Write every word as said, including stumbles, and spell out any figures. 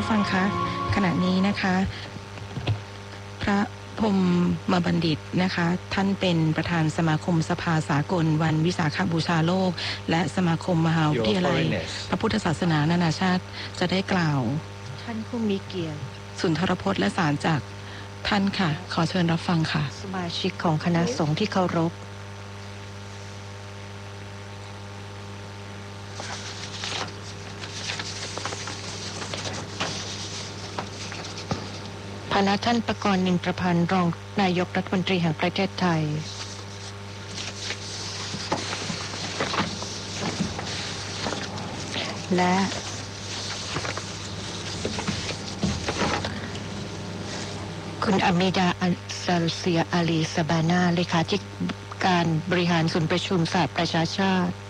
ฟังคะขณะนี้นะคะพระพรหมบัณฑิตนะคะท่านเป็นประธานสมาคมสภาสากลวันวิสาขบูชาโลกและสมาคมมหาวิทยาลัยพระพุทธศาสนานานาชาติจะได้กล่าวท่านผู้มีเกียรติสุนทรพจน์และสารจากท่านค่ะขอเชิญรับฟังค่ะสมาชิกของคณะสงฆ์ที่เคารพพระท่านประกรณ์นินประพันธ์รองนายกรัฐมนตรีแห่งประเทศไทยและคุณอามิดาอัลซาเซียอาลีซาบานาเลขาธิการบริหารศูนย์ประชุมสหประชาชาติ